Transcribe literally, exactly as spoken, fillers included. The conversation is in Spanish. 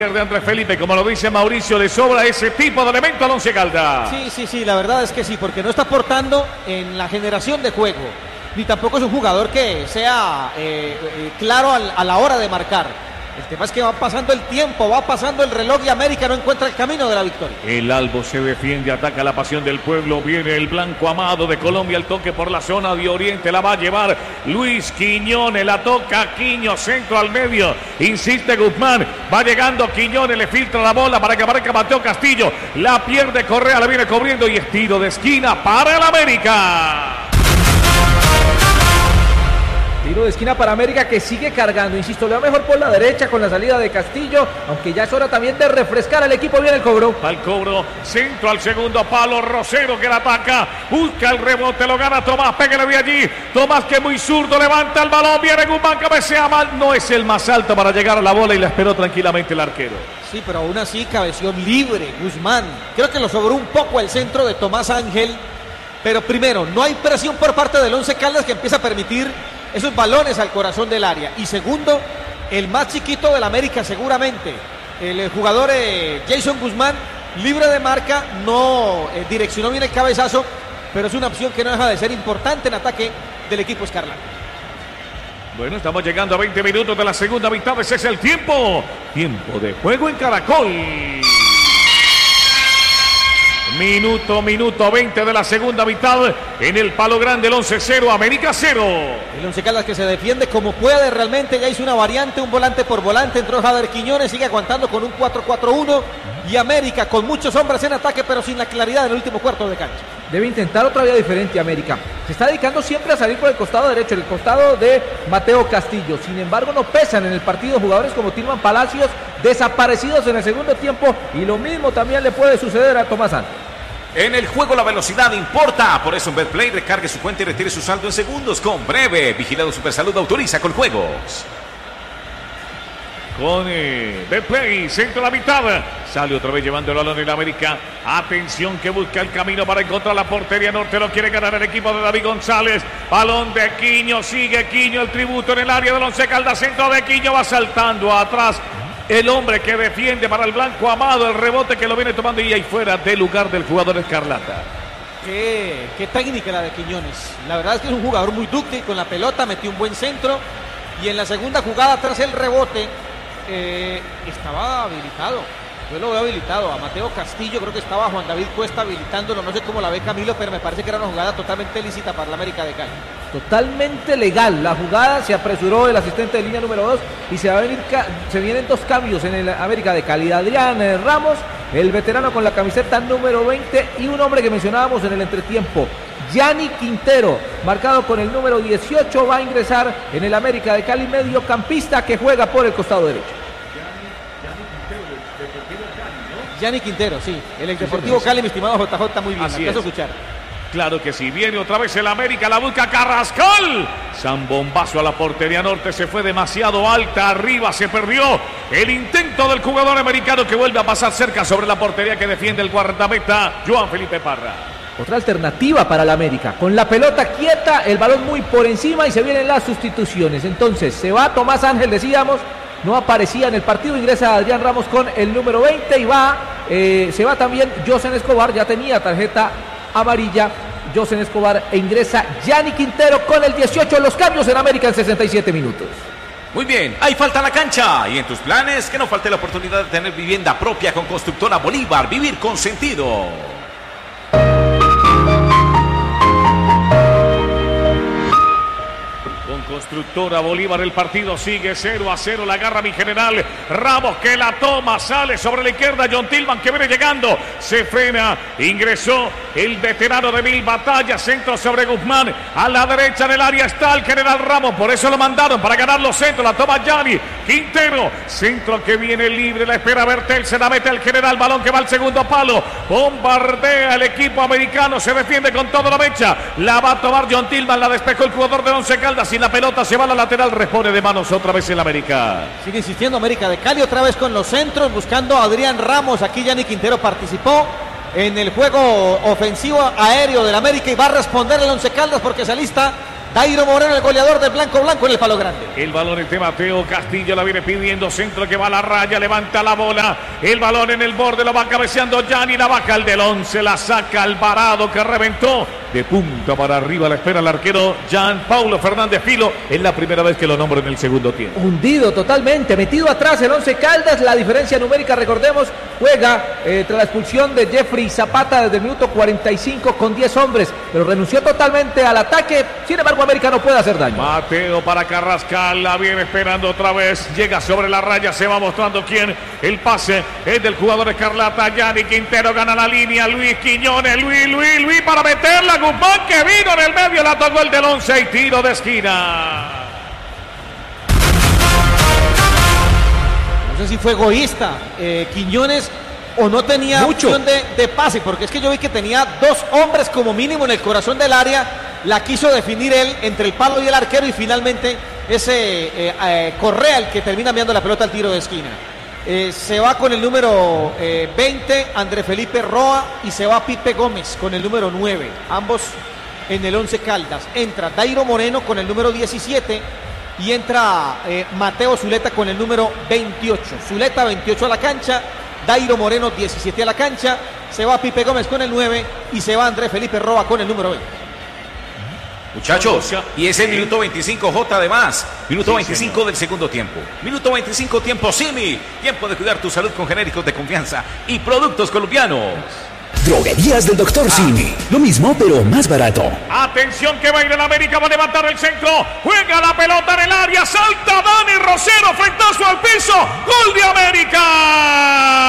De Andrés Felipe, como lo dice Mauricio, le sobra ese tipo de elemento al Once Caldas. Sí, sí, sí, la verdad es que sí, porque no está aportando en la generación de juego, ni tampoco es un jugador que sea eh, eh, claro al, a la hora de marcar. El tema es que va pasando el tiempo, va pasando el reloj y América no encuentra el camino de la victoria. El Albo se defiende, ataca la pasión del pueblo. Viene el blanco amado de Colombia, el toque por la zona de Oriente. La va a llevar Luis Quiñones, la toca Quiño, centro al medio. Insiste Guzmán, va llegando Quiñones, le filtra la bola para que aparezca Mateo Castillo. La pierde Correa, la viene cubriendo y es tiro de esquina para el América. Tiro de esquina para América que sigue cargando, insisto, le va mejor por la derecha con la salida de Castillo, aunque ya es hora también de refrescar al equipo. Viene el cobro. Al cobro, centro al segundo palo, Rosero que la ataca, busca el rebote, lo gana Tomás, pégale de allí, Tomás que muy zurdo, levanta el balón, viene Guzmán, cabecea mal, no es el más alto para llegar a la bola y la esperó tranquilamente el arquero. Sí, pero aún así cabeció libre Guzmán, creo que lo sobró un poco el centro de Tomás Ángel, pero primero, no hay presión por parte del Once Caldas que empieza a permitir esos balones al corazón del área. Y segundo, el más chiquito del América seguramente, el jugador eh, Jason Guzmán, libre de marca, no eh, direccionó bien el cabezazo, pero es una opción que no deja de ser importante en ataque del equipo escarlata. Bueno, estamos llegando a veinte minutos de la segunda mitad, ese es el tiempo. Tiempo de juego en Caracol. Minuto, minuto veinte de la segunda mitad en el Palo Grande, el Once cero, América cero. El Once Caldas que se defiende como puede, realmente ya hizo una variante, un volante por volante, entró Jader Quiñones, sigue aguantando con un cuatro cuatro uno y América con muchos hombres en ataque pero sin la claridad en el último cuarto de cancha. Debe intentar otra vía diferente América. Se está dedicando siempre a salir por el costado derecho, el costado de Mateo Castillo. Sin embargo, no pesan en el partido jugadores como Tilman Palacios, desaparecidos en el segundo tiempo, y lo mismo también le puede suceder a Tomás Ángel. En el juego la velocidad importa, por eso en Betplay recargue su cuenta y retire su saldo en segundos con Breve. Vigilado Supersalud, autoriza con juegos. Con eh, Betplay, centro de la mitad. Sale otra vez llevando el balón en América. Atención que busca el camino para encontrar la portería norte. Lo quiere ganar el equipo de David González. Balón de Quiño, sigue Quiño, el tributo en el área del Once Caldas. Centro de Quiño, va saltando atrás. El hombre que defiende para el blanco amado, el rebote que lo viene tomando y ahí fuera del lugar del jugador escarlata. Qué, qué técnica la de Quiñones. La verdad es que es un jugador muy dúctil con la pelota, metió un buen centro y en la segunda jugada tras el rebote eh, estaba habilitado. Yo lo veo habilitado a Mateo Castillo, creo que estaba Juan David Cuesta habilitándolo, no sé cómo la ve Camilo, pero me parece que era una jugada totalmente lícita para la América de Cali. Totalmente legal la jugada, se apresuró el asistente de línea número dos y se va a venir, se vienen dos cambios en el América de Cali. Adrián Ramos, el veterano con la camiseta número veinte, y un hombre que mencionábamos en el entretiempo, Yanni Quintero, marcado con el número dieciocho, va a ingresar en el América de Cali, mediocampista que juega por el costado derecho. Yanni Quintero, sí, el ex Deportivo Cali, mi estimado J J, muy bien, así es. escuchar. Claro que sí, viene otra vez el América, la busca Carrascal. Zambombazo a la portería norte, se fue demasiado alta, arriba se perdió el intento del jugador americano que vuelve a pasar cerca sobre la portería que defiende el guardameta Joan Felipe Parra. Otra alternativa para la América, con la pelota quieta, el balón muy por encima y se vienen las sustituciones. Entonces se va Tomás Ángel, decíamos, no aparecía en el partido, ingresa Adrián Ramos con el número veinte y va, eh, se va también Josen Escobar, ya tenía tarjeta amarilla Josen Escobar, e ingresa Yanni Quintero con el dieciocho. Los cambios en América en sesenta y siete minutos. Muy bien, ahí falta la cancha. Y en tus planes, que no falte la oportunidad de tener vivienda propia con Constructora Bolívar. Vivir con sentido. Constructora Bolívar, el partido sigue cero a cero, la agarra mi general Ramos que la toma, sale sobre la izquierda John Tilman que viene llegando, se frena, ingresó el veterano de mil batallas, centro sobre Guzmán, a la derecha en el área está el general Ramos, por eso lo mandaron para ganar los centros, la toma Yanni Quintero, centro que viene libre, la espera Bertel, se la mete el general, balón que va al segundo palo, bombardea el equipo americano, se defiende con toda la mecha, la va a tomar John Tilman, la despejó el jugador de Once Caldas y la pelota se va a la lateral, responde de manos otra vez el América. Sigue insistiendo América de Cali otra vez con los centros, buscando a Adrián Ramos. Aquí Yanni Quintero participó en el juego ofensivo aéreo del América y va a responder el Once Caldas porque se alista Dairo Moreno, el goleador del Blanco Blanco en el palo grande. El balón es de Mateo Castillo, la viene pidiendo, centro que va a la raya, levanta la bola, el balón en el borde, lo va cabeceando Gianni, la baja el del once, la saca Alvarado que reventó de punta para arriba, la espera el arquero Gian Paulo Fernández Filo, es la primera vez que lo nombro en el segundo tiempo. Hundido totalmente, metido atrás el Once Caldas, la diferencia numérica, recordemos, juega eh, tras la expulsión de Jeffrey Zapata desde el minuto cuarenta y cinco con diez hombres, pero renunció totalmente al ataque, sin embargo América no puede hacer daño. Mateo para Carrascal, la viene esperando otra vez, llega sobre la raya, se va mostrando quién, el pase es del jugador escarlata, Gianni Quintero gana la línea, Luis Quiñones, Luis, Luis, Luis para meterla, Guzmán que vino en el medio, la tocó el del once y tiro de esquina. No sé si fue egoísta eh, Quiñones o no tenía Mucho. opción de, de pase, porque es que yo vi que tenía dos hombres como mínimo en el corazón del área, la quiso definir él entre el palo y el arquero y finalmente ese eh, eh, Correa el que termina enviando la pelota al tiro de esquina. Eh, se va con el número eh, veinte, André Felipe Roa, y se va Pipe Gómez con el número nueve, ambos en el Once Caldas. Entra Dairo Moreno con el número diecisiete y entra eh, Mateo Zuleta con el número veintiocho. Zuleta veintiocho a la cancha, Dairo Moreno diecisiete a la cancha, se va Pipe Gómez con el nueve y se va André Felipe Roa con el número veinte. Muchachos, y es el minuto veinticinco, J además. Minuto Sí, veinticinco señor. del segundo tiempo. Minuto veinticinco, tiempo Simi. Tiempo de cuidar tu salud con genéricos de confianza y productos colombianos. Droguerías del doctor Simi. Lo mismo, pero más barato. Atención que va a ir el América, va a levantar el centro, juega la pelota en el área, salta Dani Rosero, frentazo al piso, gol de América.